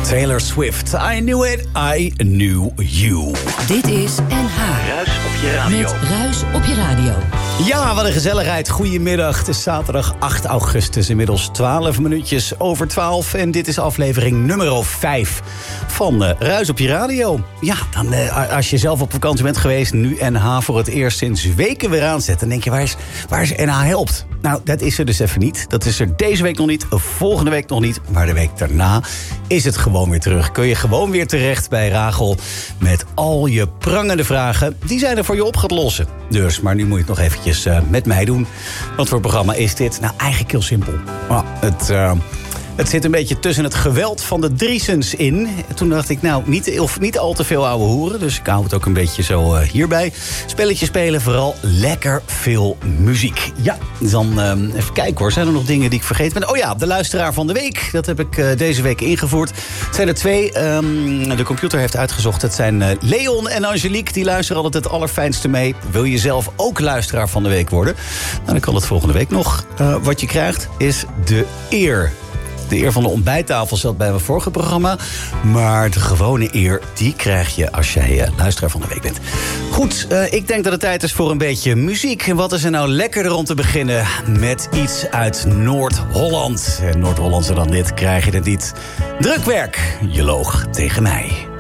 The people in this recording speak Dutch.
Taylor Swift. I knew it, I knew you. Dit is NH. Ruis op je radio. Met Ruis op je radio. Ja, wat een gezelligheid. Goedemiddag. Het is zaterdag 8 augustus. Inmiddels 12 minuutjes over 12. En dit is aflevering nummer 5 van Ruis op je radio. Ja, dan als je zelf op vakantie bent geweest, nu NH voor het eerst sinds weken weer aanzet, dan denk je, waar is NH helpt? Nou, dat is er dus even niet. Dat is er deze week nog niet, volgende week nog niet. Maar de week daarna is het gewoon weer terug. Kun je gewoon weer terecht bij Rachel met al je prangende vragen. Die zijn er voor je op gaat lossen. Dus, maar nu moet je het nog eventjes met mij doen. Wat voor programma is dit? Nou, eigenlijk heel simpel. Het zit een beetje tussen het geweld van de Driesens in. Toen dacht ik, nou, niet al te veel ouwe hoeren. Dus ik hou het ook een beetje zo hierbij. Spelletje spelen, vooral lekker veel muziek. Ja, dan even kijken hoor. Zijn er nog dingen die ik vergeten ben? Oh ja, de luisteraar van de week. Dat heb ik deze week ingevoerd. Het zijn er 2. De computer heeft uitgezocht. Het zijn Leon en Angelique. Die luisteren altijd het allerfijnste mee. Wil je zelf ook luisteraar van de week worden? Nou, dan kan het volgende week nog. Wat je krijgt is de eer. De eer van de ontbijttafel zat bij mijn vorige programma. Maar de gewone eer, die krijg je als jij luisteraar van de week bent. Goed, ik denk dat het tijd is voor een beetje muziek. En wat is er nou lekkerder om te beginnen met iets uit Noord-Holland? En Noord-Hollandse dan dit krijg je het niet. Drukwerk, je loog tegen mij.